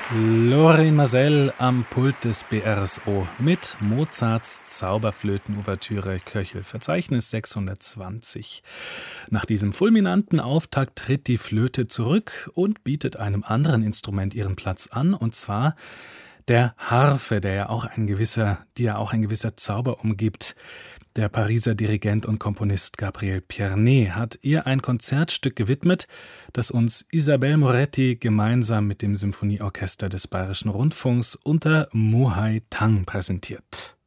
Lorraine Marcel am Pult des BRSO mit Mozarts Zauberflöten-Ouvertüre Köchel, Verzeichnis 620. Nach diesem fulminanten Auftakt tritt die Flöte zurück und bietet einem anderen Instrument ihren Platz an, und zwar der Harfe, die ja auch ein gewisser Zauber umgibt. Der Pariser Dirigent und Komponist Gabriel Pierné hat ihr ein Konzertstück gewidmet, das uns Isabelle Moretti gemeinsam mit dem Symphonieorchester des Bayerischen Rundfunks unter Muhai Tang präsentiert.